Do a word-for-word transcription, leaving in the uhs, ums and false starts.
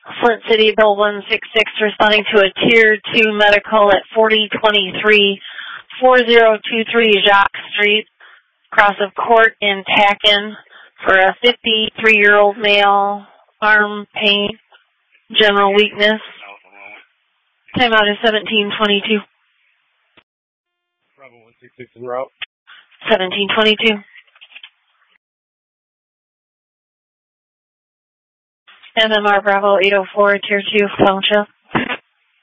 Flint City, Bill one six six, responding to a Tier two medical at forty twenty-three, forty twenty-three Jacques Street, cross of Court in Tackin, for a fifty-three-year-old male, arm pain, general weakness. Timeout is seventeen twenty-two. Bravo one six six, we're out. seventeen twenty-two. M M R Bravo eight oh four, Tier two, phone show.